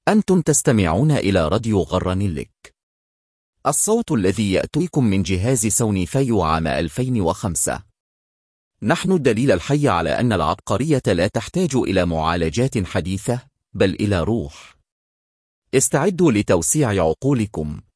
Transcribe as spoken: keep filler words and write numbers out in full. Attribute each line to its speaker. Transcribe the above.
Speaker 1: أنتم تستمعون إلى راديو غرانيلك، الصوت الذي يأتيكم من جهاز سوني فايو عام ألفين وخمسة. نحن الدليل الحي على أن العبقرية لا تحتاج إلى معالجات حديثة، بل إلى روح. استعدوا لتوسيع عقولكم.